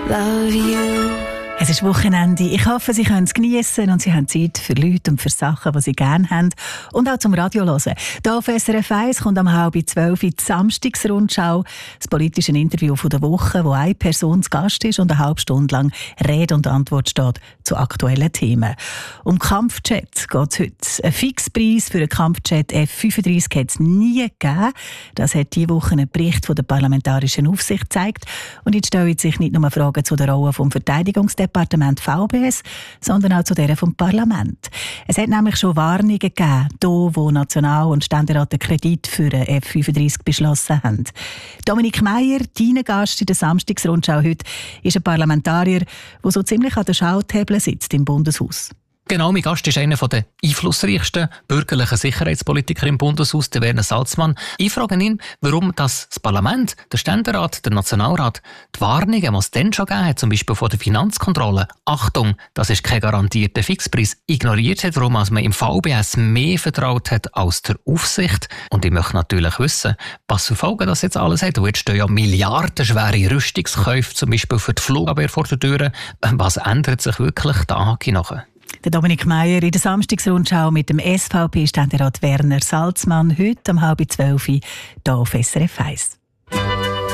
love you. Es ist Wochenende. Ich hoffe, Sie können es geniessen und Sie haben Zeit für Leute und für Sachen, die Sie gerne haben. Und auch zum Radio hören. Hier auf SRF 1 kommt um 11:30 die Samstagsrundschau, das politische Interview der Woche, wo eine Person zu Gast ist und eine halbe Stunde lang Rede und Antwort steht zu aktuellen Themen. Um Kampfjet geht es heute. Ein Fixpreis für einen Kampfjet F-35 hat es nie gegeben. Das hat diese Woche ein Bericht von der Parlamentarischen Aufsicht gezeigt. Und jetzt stellen sich nicht nur Fragen zu der Rolle vom Verteidigungsdepartement VBS, sondern auch zu der vom Parlament. Es hat nämlich schon Warnungen gegeben, hier, wo National- und Ständerat den Kredit für einen F-35 beschlossen haben. Dominik Meier, dein Gast in der Samstagsrundschau heute, ist ein Parlamentarier, der so ziemlich an der Schalthebel sitzt im Bundeshaus. Genau, mein Gast ist einer der einflussreichsten bürgerlichen Sicherheitspolitiker im Bundeshaus, der Werner Salzmann. Ich frage ihn, warum das Parlament, der Ständerat, der Nationalrat, die Warnungen, die es dann schon gegeben hat, zum Beispiel von der Finanzkontrolle, Achtung, das ist kein garantierter Fixpreis, ignoriert hat, warum man im VBS mehr vertraut hat als der Aufsicht. Und ich möchte natürlich wissen, was für Folgen das jetzt alles hat. Und jetzt stehen ja milliardenschwere Rüstungskäufe, zum Beispiel für die Flugabwehr vor der Tür. Was ändert sich wirklich da nachher? Der Dominik Meier in der Samstagsrundschau mit dem SVP-Ständerat Werner Salzmann heute um 11:30 hier auf SRF 1.